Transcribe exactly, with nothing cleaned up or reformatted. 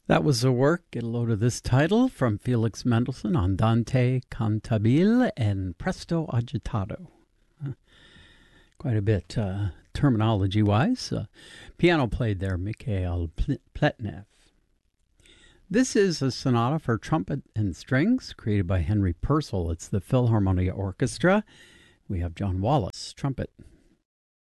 That was a work, get a load of this title, from Felix Mendelssohn, Andante Cantabile and Presto Agitato. Uh, quite a bit uh, terminology-wise. Uh, piano played there, Mikhail Pletnev. This is a sonata for trumpet and strings created by Henry Purcell. It's the Philharmonia Orchestra. We have John Wallace, trumpet,